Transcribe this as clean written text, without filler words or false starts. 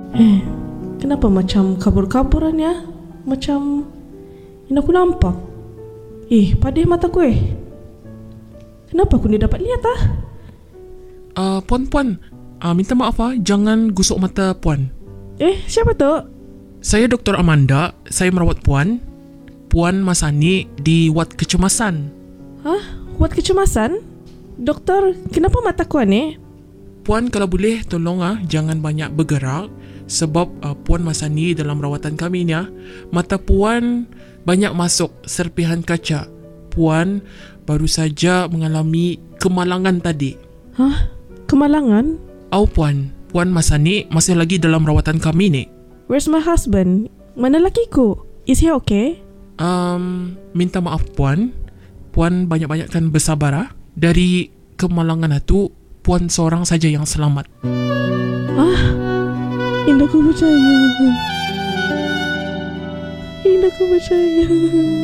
Kenapa macam kabur-kaburan ya? Macam yang aku nampak. Padih mataku Kenapa aku ni dapat lihat Puan, minta maaf jangan gusok mata Puan. Siapa tu? Saya Dr. Amanda. Saya merawat Puan Masani di wad kecemasan. Wad kecemasan? Doktor, kenapa mataku ni? Puan kalau boleh tolong jangan banyak bergerak. Sebab Puan Masani dalam rawatan kami ni mata Puan banyak masuk serpihan kaca. Puan baru saja mengalami kemalangan tadi. Kemalangan? Puan Masani masih lagi dalam rawatan kami ni. Where's my husband? Mana lakiku? Is he okay? Minta maaf Puan banyak-banyakkan bersabar Dari kemalangan itu Puan seorang saja yang selamat. Indah ku percaya.